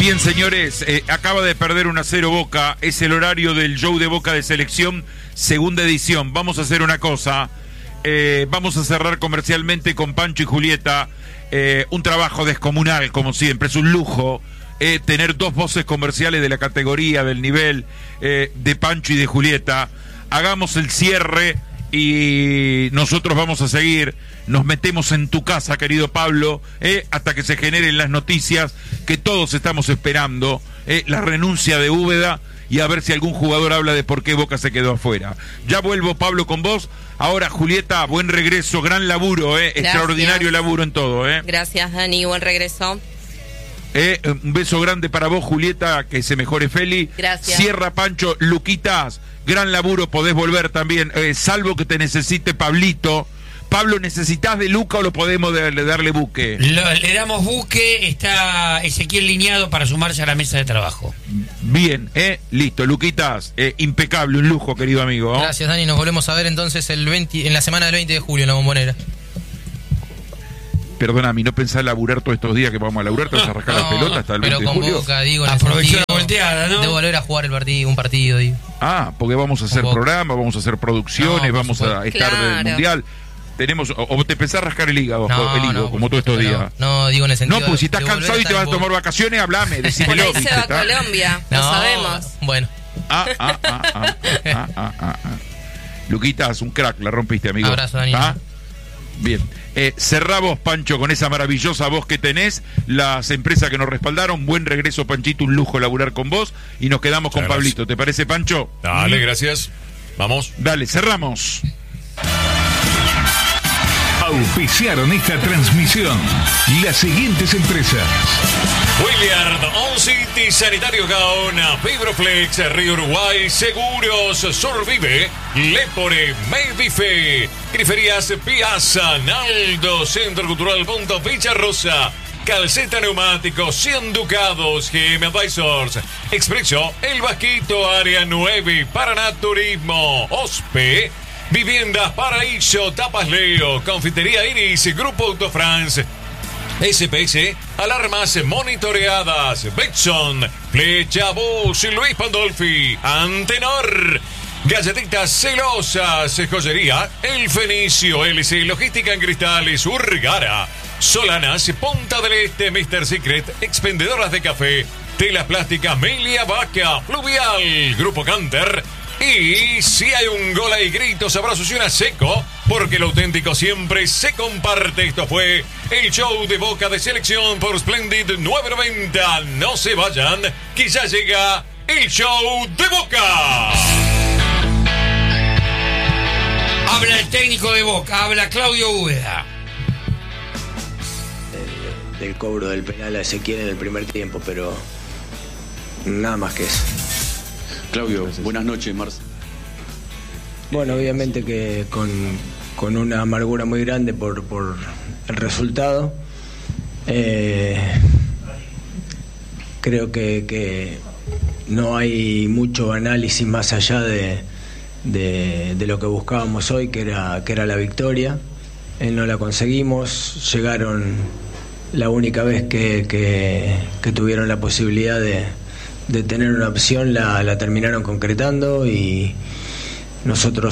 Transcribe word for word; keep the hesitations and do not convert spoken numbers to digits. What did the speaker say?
Bien, señores, eh, acaba de perder uno a cero Boca. Es el horario del show de Boca de Selección, segunda edición. Vamos a hacer una cosa. Eh, vamos a cerrar comercialmente con Pancho y Julieta. Eh, un trabajo descomunal, como siempre. Es un lujo eh, tener dos voces comerciales de la categoría, del nivel eh, de Pancho y de Julieta. Hagamos el cierre y nosotros vamos a seguir. Nos metemos en tu casa, querido Pablo, eh, hasta que se generen las noticias que todos estamos esperando, eh, la renuncia de Úbeda, y a ver si algún jugador habla de por qué Boca se quedó afuera. Ya vuelvo, Pablo, con vos. Ahora, Julieta, buen regreso, gran laburo, eh, extraordinario laburo en todo. Eh. Gracias, Dani, buen regreso. Eh, un beso grande para vos, Julieta, que se mejore Feli. Gracias. Cierra, Pancho. Luquitas, gran laburo, podés volver también, eh, salvo que te necesite Pablito. Pablo, ¿necesitas de Luca o lo podemos darle, darle buque? Lo, le damos buque, está Ezequiel lineado para sumarse a la mesa de trabajo. Bien, eh, listo, Luquitas, eh, impecable, un lujo, querido amigo. Gracias, Dani, nos volvemos a ver entonces el veinte, en la semana del veinte de julio en la Bombonera. Perdóname, ¿no pensás laburar todos estos días que vamos a laburar? ¿Te vas a rascar no, la pelota hasta el veinte de julio? Pero con Boca, digo, aprovechó la volteada, ¿no? De volver a jugar el partido, un partido, digo. Ah, porque vamos a hacer programas, vamos a hacer producciones, no, vamos a estar claro. del Mundial. Tenemos, o, o te pensás rascar el hígado, no, el hígado no, como todos estos días. No, no, digo en el sentido. No, pues si estás cansado y te vas a tomar vacaciones, hablame, decímelo. Por ahí se va a Colombia, no, lo sabemos. Bueno. Ah, ah, ah, ah, ah, ah, ah, ah. Luquitas, un crack, la rompiste, amigo. Abrazo, Daniel. ¿Ah? Bien. Eh, cerrá vos, Pancho, con esa maravillosa voz que tenés, las empresas que nos respaldaron. Buen regreso, Panchito, un lujo laburar con vos. Y nos quedamos con Muchas Pablito. gracias. ¿Te parece, Pancho? Dale, gracias. Vamos. Dale, cerramos. Auspiciaron esta transmisión las siguientes empresas: Williard, On City, Sanitario Gaona, Fibroflex, Río Uruguay, Seguros, Survive, Lepore, Medife, Griferías Piazza, Naldo, Centro Cultural Punto Villa Rosa, Calceta Neumáticos, cien Ducados, G M Advisors, Expreso, El Vasquito, Área nueve, Paraná Turismo, Ospe, Viviendas Paraíso, Tapas Leo, Confitería Iris, Grupo Autofrance, S P S, Alarmas Monitoreadas, Betson, Flecha Bus, Luis Pandolfi, Antenor, Galletitas Celosas, Joyería, El Fenicio, L C, Logística en Cristales, Urgara, Solanas, Punta del Este, mister Secret, Expendedoras de Café, Telas Plásticas, Melia Vaca, Fluvial, Grupo Canter. Y si hay un gol hay gritos, abrazos y una seco, porque lo auténtico siempre se comparte. Esto fue el show de Boca de Selección por Splendid nueve noventa. No se vayan, que ya llega el show de Boca. Habla el técnico de Boca, habla Claudio Úbeda. Del, del cobro del penal a Ezequiel en el primer tiempo, pero nada más que eso. Claudio, gracias. Buenas noches, Marce. Bueno, obviamente que con, con una amargura muy grande por, por el resultado. Eh, creo que, que no hay mucho análisis más allá de, de, de lo que buscábamos hoy, que era, que era la victoria. Eh, no la conseguimos, llegaron la única vez que, que, que tuvieron la posibilidad de... de tener una opción, la, la terminaron concretando y nosotros